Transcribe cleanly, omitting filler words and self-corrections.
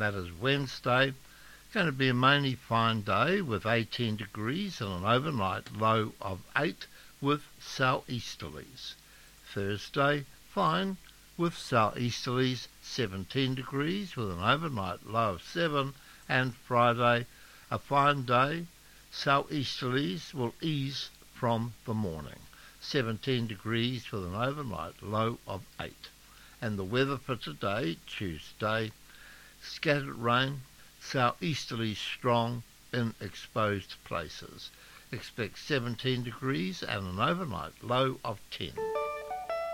That is Wednesday. Going to be a mainly fine day with 18 degrees and an overnight low of 8 with southeasterlies. Thursday, fine with southeasterlies, 17 degrees with an overnight low of 7. And Friday, a fine day. Southeasterlies will ease from the morning, 17 degrees with an overnight low of 8. And the weather for today, Tuesday, scattered rain, southeasterly strong in exposed places. Expect 17 degrees and an overnight low of 10.